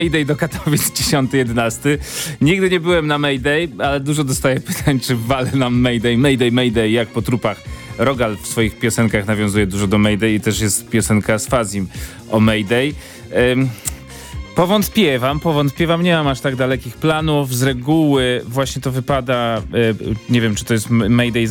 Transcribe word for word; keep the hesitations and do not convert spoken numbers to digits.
Mayday do Katowic dziesiąty jedenasty. Nigdy nie byłem na Mayday, ale dużo dostaję pytań, czy wale nam Mayday, Mayday, Mayday, jak po trupach. Rogal w swoich piosenkach nawiązuje dużo do Mayday i też jest piosenka z Fazim o Mayday. Ym, powątpiewam, powątpiewam, nie mam aż tak dalekich planów. Z reguły właśnie to wypada, y, nie wiem, czy to jest Mayday